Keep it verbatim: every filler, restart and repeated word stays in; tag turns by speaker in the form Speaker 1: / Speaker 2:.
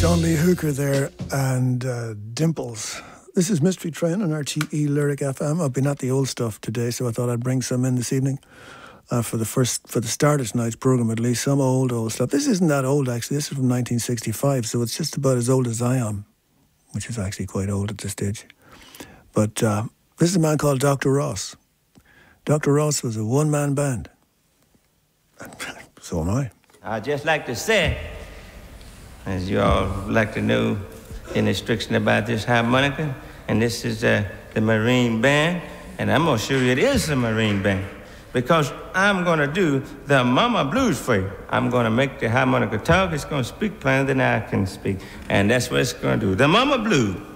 Speaker 1: John Lee Hooker there and uh, Dimples. This is Mystery Train on R T E Lyric F M. I've been at the old stuff today, so I thought I'd bring some in this evening uh, for the first, for the start of tonight's programme at least, some old, old stuff. This isn't that old, actually. This is from nineteen sixty-five, so it's just about as old as I am, which is actually quite old at this stage. But uh, this is a man called Doctor Ross. Doctor Ross was a one-man band. So am I.
Speaker 2: I'd just like to say, as you all like to know, any restriction about this harmonica, and this is uh, the Marine Band, and I'm gonna show you it is the Marine Band, because I'm gonna do the Mama Blues for you. I'm gonna make the harmonica talk. It's gonna speak plainer than I can speak, and that's what it's gonna do. The Mama Blues.